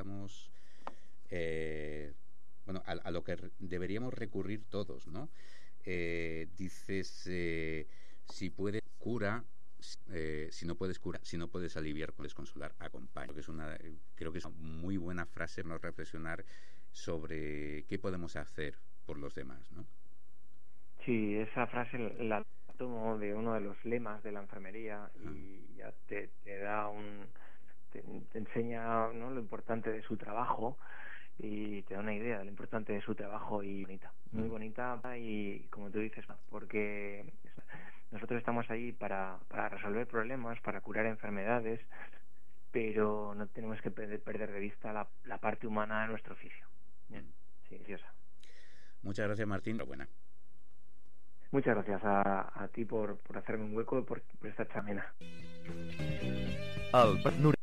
deberíamos a lo que deberíamos recurrir todos, ¿no? Dices, si puedes cura, si no puedes curar, si no puedes aliviar, puedes consolar, acompaña. Creo que es una muy buena frase, no reflexionar sobre qué podemos hacer por los demás, ¿no? Sí, esa frase la tomo de uno de los lemas de la enfermería y ya te da te enseña, ¿no?, lo importante de su trabajo y te da una idea de lo importante de su trabajo, y bonita, muy bonita, y como tú dices, porque nosotros estamos ahí para resolver problemas, para curar enfermedades, pero no tenemos que perder de vista la parte humana de nuestro oficio. Bien, sí, Ciosa. Muchas gracias, Martín. Buena. Muchas gracias a ti por hacerme un hueco y por esta chamena.